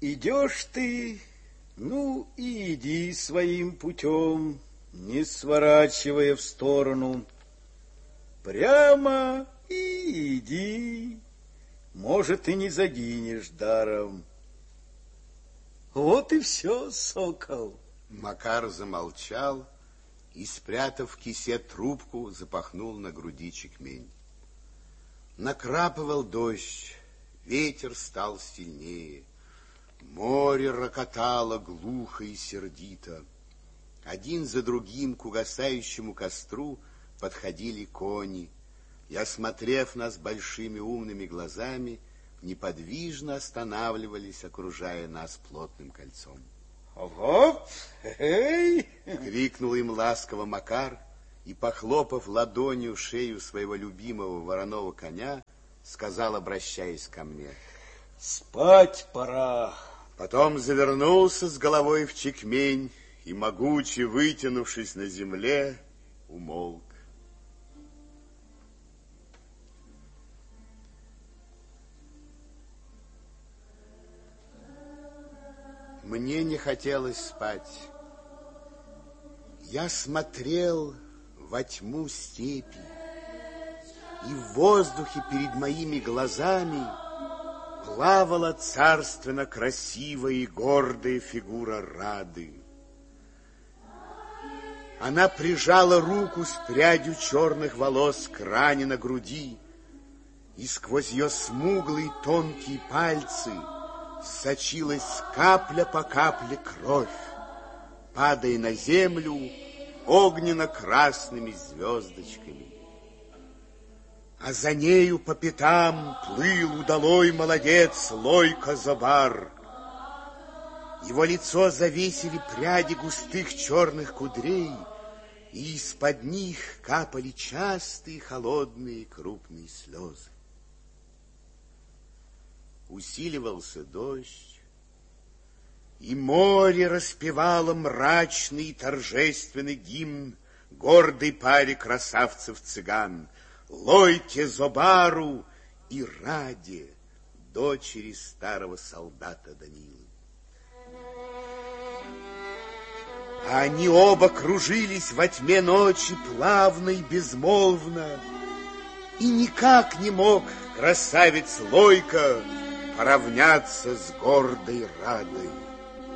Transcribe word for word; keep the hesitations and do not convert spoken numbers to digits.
Идешь ты, ну и иди своим путем, не сворачивая в сторону. Прямо и иди, может, и не загинешь даром. Вот и все, сокол. Макар замолчал и, спрятав в кисе трубку, запахнул на груди чекмень. Накрапывал дождь, ветер стал сильнее, море рокотало глухо и сердито. Один за другим к угасающему костру подходили кони и, осмотрев нас большими умными глазами, неподвижно останавливались, окружая нас плотным кольцом. Оп, эй! Крикнул им ласково Макар и, похлопав ладонью шею своего любимого вороного коня, сказал, обращаясь ко мне: спать пора. Потом завернулся с головой в чекмень и, могуче вытянувшись на земле, умолк. Мне не хотелось спать. Я смотрел во тьму степи, и в воздухе перед моими глазами плавала царственно красивая и гордая фигура Рады. Она прижала руку с прядью черных волос к ране на груди, и сквозь ее смуглые тонкие пальцы сочилась капля по капле кровь, падая на землю огненно-красными звездочками. А за нею по пятам плыл удалой молодец Лойко Зобар. Его лицо завесили пряди густых черных кудрей, и из-под них капали частые холодные крупные слезы. Усиливался дождь, и море распевало мрачный и торжественный гимн гордой паре красавцев-цыган Лойке Зобару и Раде, дочери старого солдата Данилы. А они оба кружились во тьме ночи плавно и безмолвно, и никак не мог красавец Лойко поравняться с гордой Радой.